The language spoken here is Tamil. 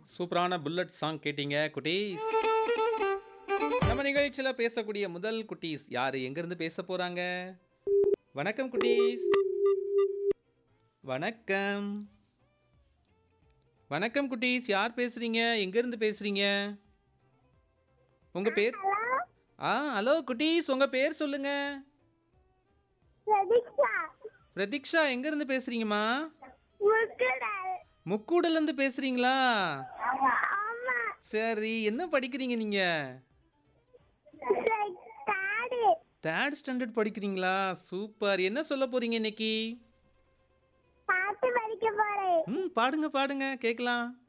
சூப்பரான புல்லட் சாங் கேட்டீங்க குட்டீஸ். நம்ம நிகழ்ச்சியில பேசக்கூடிய முதல் குட்டீஸ் யாரு? எங்கேருந்து பேச போறாங்க? வணக்கம் குட்டீஸ். வணக்கம். வணக்கம் குட்டீஸ். யார் பேசுறீங்க? எங்கேருந்து பேசுறீங்க? உங்க பேர்? ஹலோ ஹலோ குட்டீஸ். உங்க பேர் சொல்லுங்க. பிரதீக்ஷா பிரதீக்ஷா எங்கேருந்து பேசுறீங்கம்மா? முக்குடல் முக்கூடலேருந்து பேசுறீங்களா? ஆமா சரி, என்ன படிக்கிறீங்க நீங்க? தாடி தேர்ட் ஸ்டாண்டர்ட் படிக்கிறீங்களா? சூப்பர். என்ன சொல்ல போறீங்க இன்னைக்கு? பாட்டு படிக்க போறேன். பாடுங்க பாடுங்க கேட்கலாம்.